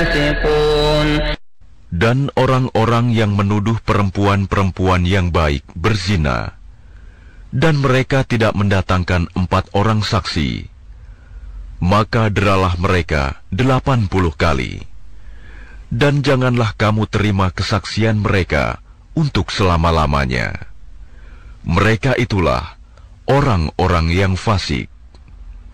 فاسقون. Dan orang-orang yang menuduh perempuan-perempuan yang baik berzina, dan mereka tidak mendatangkan 4 orang saksi, maka deralah mereka 80 kali. Dan janganlah kamu terima kesaksian mereka untuk selama-lamanya. Mereka itulah orang-orang yang fasik.